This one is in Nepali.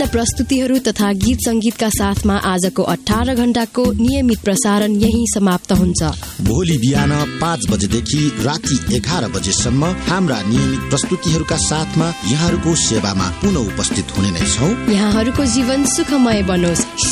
विभिन्न प्रस्तुतिहरू तथा गीत संगीतका साथमा आजको 18 घण्टाको नियमित प्रसारण यही समाप्त हुन्छ। भोलि बिहान 5 बजेदेखि राति 11 बजेसम्म हाम्रा नियमित प्रस्तुतिहरूका साथमा यहाँहरूको सेवामा पुनः उपस्थित हुने नै छौं। यहाँहरूको जीवन सुखमय बनोस्।